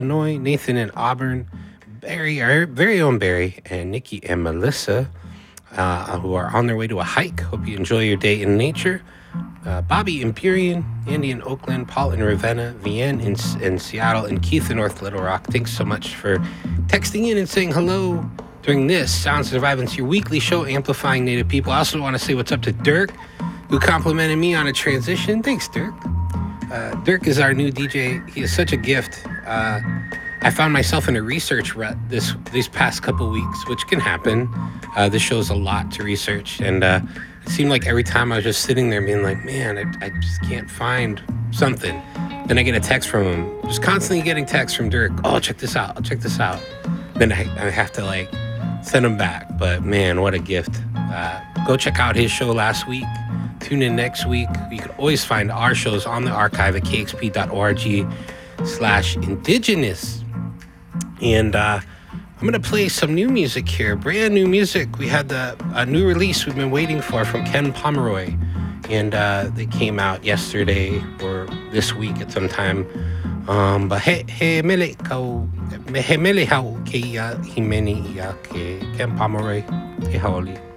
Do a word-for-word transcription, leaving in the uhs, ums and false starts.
Illinois, Nathan in Auburn, Barry, our very own Barry, and Nikki and Melissa, uh, who are on their way to a hike. Hope you enjoy your day in nature. Uh, Bobby in Burien, Andy in Oakland, Paul in Ravenna, Vienne in, in Seattle, and Keith in North Little Rock. Thanks so much for texting in and saying hello during this Sound Survivance, your weekly show amplifying Native people. I also want to say what's up to Dirk, who complimented me on a transition. Thanks, Dirk. Uh, Dirk is our new D J. He is such a gift. Uh, I found myself in a research rut this these past couple weeks, which can happen. Uh, this show's a lot to research, and uh, it seemed like every time I was just sitting there being like, man, I, I just can't find something. Then I get a text from him, just constantly getting texts from Dirk. Oh, check this out. Check this out. Then I, I have to like send him back. But man, what a gift. Uh, go check out his show last week. Tune in next week. You can always find our shows on the archive at kxp.org slash indigenous. And uh, I'm going to play some new music here. Brand new music. We had the a new release we've been waiting for from Ken Pomeroy. And uh, they came out yesterday or this week at some time. Um, but he he mele kau he mele hau ke ia himeni ia ke Ken Pomeroy ke haoli.